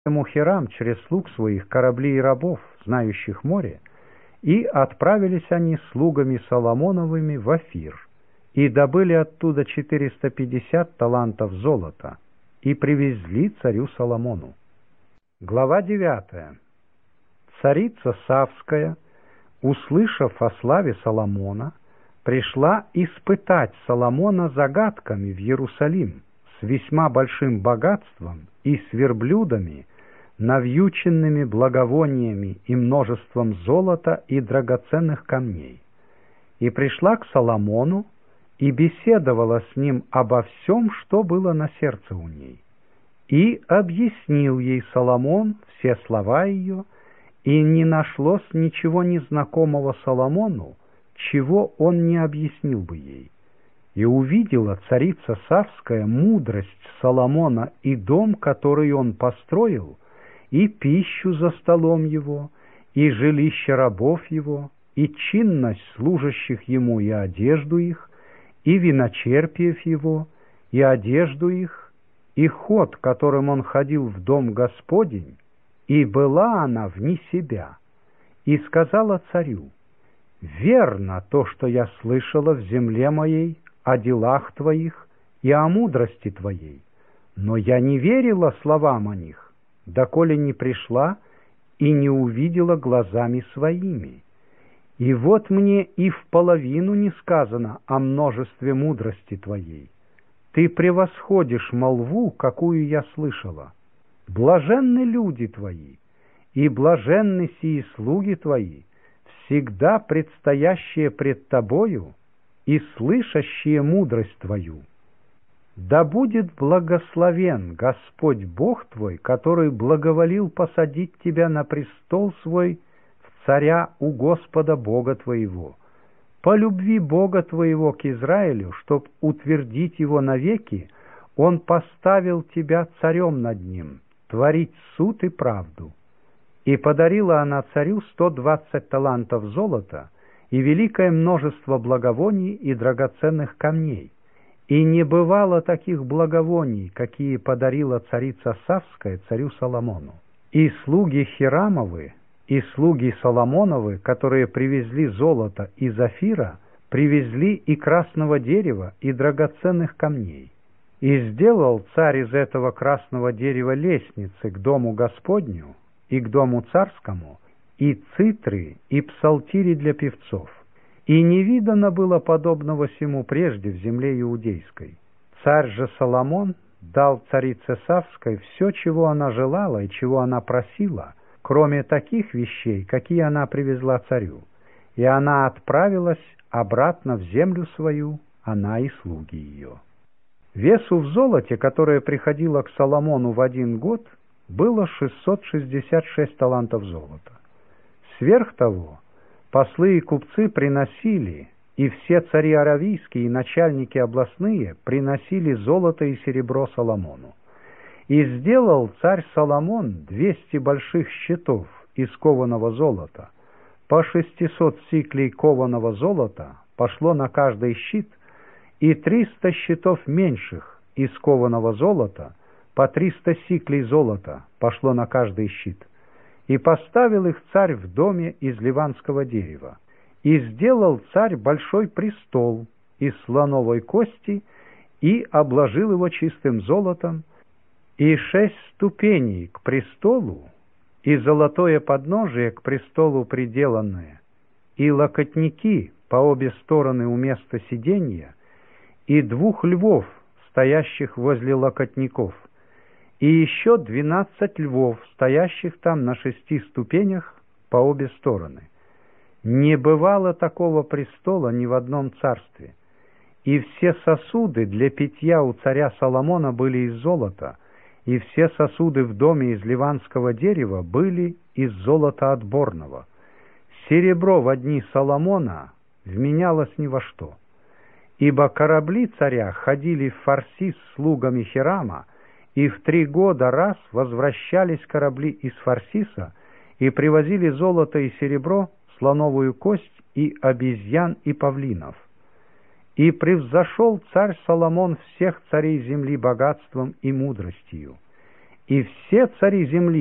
ему Хирам через слуг своих корабли и рабов, знающих море, и отправились они слугами Соломоновыми в Офир, и добыли оттуда 450 талантов золота, и привезли царю Соломону. Глава 9. Царица Савская, услышав о славе Соломона, пришла испытать Соломона загадками в Иерусалим с весьма большим богатством и с верблюдами, навьюченными благовониями и множеством золота и драгоценных камней. И пришла к Соломону и беседовала с ним обо всем, что было на сердце у ней. И объяснил ей Соломон все слова ее, и не нашлось ничего незнакомого Соломону, чего он не объяснил бы ей. И увидела царица Савская мудрость Соломона и дом, который он построил, и пищу за столом его, и жилище рабов его, и чинность служащих ему, и одежду их, и виночерпиев его, и одежду их, и ход, которым он ходил в дом Господень, и была она вне себя, и сказала царю: «Верно то, что я слышала в земле моей о делах твоих и о мудрости твоей, но я не верила словам о них, доколе не пришла и не увидела глазами своими. И вот мне и в половину не сказано о множестве мудрости твоей. Ты превосходишь молву, какую я слышала. Блаженны люди твои, и блаженны сии слуги твои, всегда предстоящие пред тобою и слышащие мудрость твою. Да будет благословен Господь Бог твой, который благоволил посадить тебя на престол свой в царя у Господа Бога твоего. По любви Бога твоего к Израилю, чтоб утвердить его навеки, он поставил тебя царем над ним, творить суд и правду». И подарила она царю 120 талантов золота и великое множество благовоний и драгоценных камней. И не бывало таких благовоний, какие подарила царица Савская царю Соломону. И слуги Хирамовы, и слуги Соломоновы, которые привезли золото из Офира, привезли и красного дерева, и драгоценных камней. И сделал царь из этого красного дерева лестницы к дому Господню и к дому царскому, и цитры, и псалтири для певцов. И не видано было подобного сему прежде в земле иудейской. Царь же Соломон дал царице Савской все, чего она желала и чего она просила, кроме таких вещей, какие она привезла царю. И она отправилась обратно в землю свою, она и слуги ее. Весу в золоте, которое приходило к Соломону в 1 год, было 666 талантов золота. Сверх того, послы и купцы приносили, и все цари аравийские и начальники областные приносили золото и серебро Соломону. И сделал царь Соломон 200 больших щитов из кованого золота. По 600 сиклей кованого золота пошло на каждый щит, и 300 щитов меньших из кованого золота, по 300 сиклей золота пошло на каждый щит. И поставил их царь в доме из ливанского дерева. И сделал царь большой престол из слоновой кости, и обложил его чистым золотом, и 6 ступеней к престолу, и золотое подножие к престолу приделанное, и локотники по обе стороны у места сиденья, и 2 львов, стоящих возле локотников, и еще 12 львов, стоящих там на 6 ступенях по обе стороны. Не бывало такого престола ни в одном царстве. И все сосуды для питья у царя Соломона были из золота, и все сосуды в доме из ливанского дерева были из золота отборного. Серебро во дни Соломона вменялось ни во что. Ибо корабли царя ходили в Фарсис с слугами Хирама, и в 3 года раз возвращались корабли из Фарсиса и привозили золото и серебро, слоновую кость и обезьян и павлинов. И превзошел царь Соломон всех царей земли богатством и мудростью. и все цари земли